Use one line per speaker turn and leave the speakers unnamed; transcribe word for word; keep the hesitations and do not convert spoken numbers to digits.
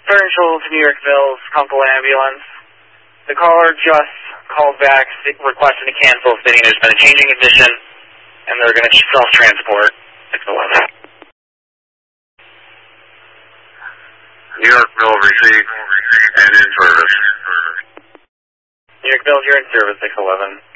Burn Shoals, New York Mills, Kunkel Ambulance. The caller just called back requesting to cancel, stating there's been a change in condition and they're going to self-transport six eleven.
New York Mills received and in service.
New York Mills, you're in service six eleven.